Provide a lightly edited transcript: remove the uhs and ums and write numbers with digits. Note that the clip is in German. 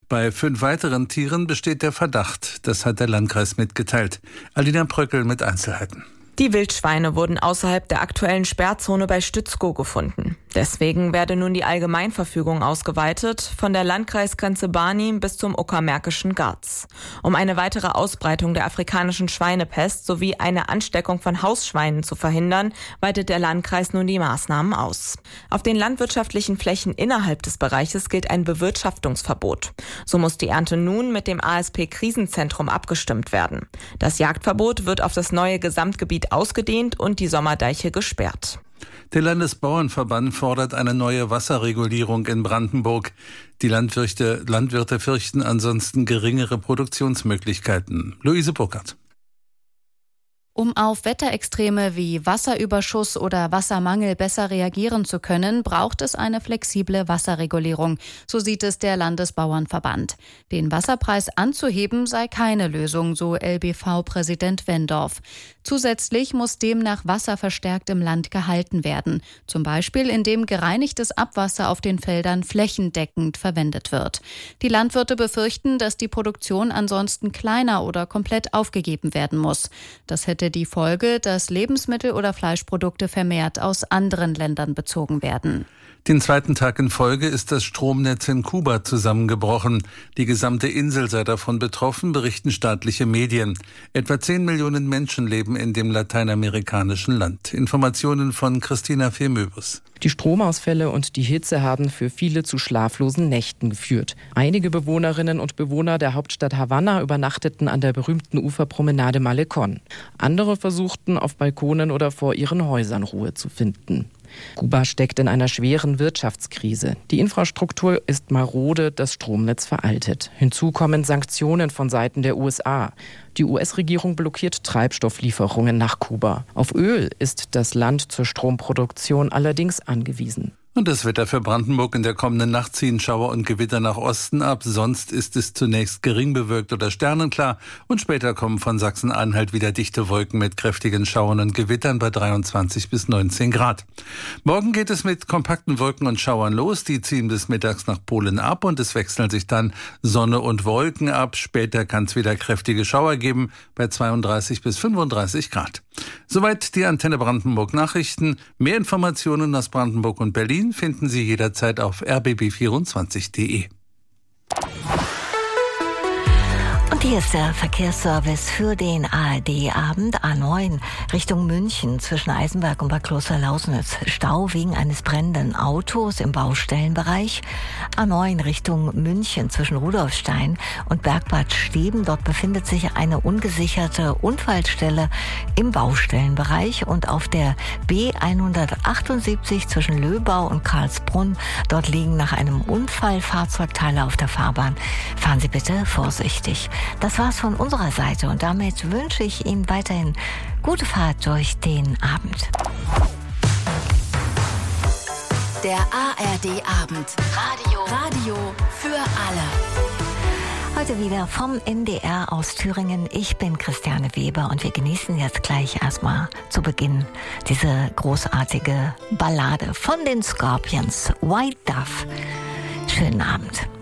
Bei 5 weiteren Tieren besteht der Verdacht. Das hat der Landkreis mitgeteilt. Alina Pröckel mit Einzelheiten. Die Wildschweine wurden außerhalb der aktuellen Sperrzone bei Stützkow gefunden. Deswegen werde nun die Allgemeinverfügung ausgeweitet, von der Landkreisgrenze Barnim bis zum Uckermärkischen Garz. Um eine weitere Ausbreitung der afrikanischen Schweinepest sowie eine Ansteckung von Hausschweinen zu verhindern, weitet der Landkreis nun die Maßnahmen aus. Auf den landwirtschaftlichen Flächen innerhalb des Bereiches gilt ein Bewirtschaftungsverbot. So muss die Ernte nun mit dem ASP-Krisenzentrum abgestimmt werden. Das Jagdverbot wird auf das neue Gesamtgebiet ausgedehnt und die Sommerdeiche gesperrt. Der Landesbauernverband fordert eine neue Wasserregulierung in Brandenburg. Die Landwirte fürchten ansonsten geringere Produktionsmöglichkeiten. Luise Burkhardt. Um auf Wetterextreme wie Wasserüberschuss oder Wassermangel besser reagieren zu können, braucht es eine flexible Wasserregulierung. So sieht es der Landesbauernverband. Den Wasserpreis anzuheben sei keine Lösung, so LBV-Präsident Wendorf. Zusätzlich muss demnach Wasser verstärkt im Land gehalten werden. Zum Beispiel, indem gereinigtes Abwasser auf den Feldern flächendeckend verwendet wird. Die Landwirte befürchten, dass die Produktion ansonsten kleiner oder komplett aufgegeben werden muss. Das hätte die Folge, dass Lebensmittel oder Fleischprodukte vermehrt aus anderen Ländern bezogen werden. Den zweiten Tag in Folge ist das Stromnetz in Kuba zusammengebrochen. Die gesamte Insel sei davon betroffen, berichten staatliche Medien. Etwa 10 Millionen Menschen leben in dem lateinamerikanischen Land. Informationen von Christina Vermöbus. Die Stromausfälle und die Hitze haben für viele zu schlaflosen Nächten geführt. Einige Bewohnerinnen und Bewohner der Hauptstadt Havanna übernachteten an der berühmten Uferpromenade Malecón. Andere versuchten, auf Balkonen oder vor ihren Häusern Ruhe zu finden. Kuba steckt in einer schweren Wirtschaftskrise. Die Infrastruktur ist marode, das Stromnetz veraltet. Hinzu kommen Sanktionen von Seiten der USA. Die US-Regierung blockiert Treibstofflieferungen nach Kuba. Auf Öl ist das Land zur Stromproduktion allerdings angewiesen. Und das Wetter für Brandenburg: in der kommenden Nacht ziehen Schauer und Gewitter nach Osten ab. Sonst ist es zunächst gering bewölkt oder sternenklar. Und später kommen von Sachsen-Anhalt wieder dichte Wolken mit kräftigen Schauern und Gewittern bei 23 bis 19 Grad. Morgen geht es mit kompakten Wolken und Schauern los. Die ziehen bis mittags nach Polen ab und es wechseln sich dann Sonne und Wolken ab. Später kann es wieder kräftige Schauer geben bei 32 bis 35 Grad. Soweit die Antenne Brandenburg Nachrichten. Mehr Informationen aus Brandenburg und Berlin finden Sie jederzeit auf rbb24.de. Und hier ist der Verkehrsservice für den ARD-Abend. A9 Richtung München zwischen Eisenberg und Bad Kloster-Lausnitz. Stau wegen eines brennenden Autos im Baustellenbereich. A9 Richtung München zwischen Rudolfstein und Bergbad Steben. Dort befindet sich eine ungesicherte Unfallstelle im Baustellenbereich. Und auf der B178 zwischen Löbau und Karlsbrunn. Dort liegen nach einem Unfall Fahrzeugteile auf der Fahrbahn. Fahren Sie bitte vorsichtig. Das war's von unserer Seite und damit wünsche ich Ihnen weiterhin gute Fahrt durch den Abend. Der ARD-Abend. Radio für alle. Heute wieder vom NDR aus Thüringen. Ich bin Christiane Weber und wir genießen jetzt gleich erstmal zu Beginn diese großartige Ballade von den Scorpions, White Dove. Schönen Abend.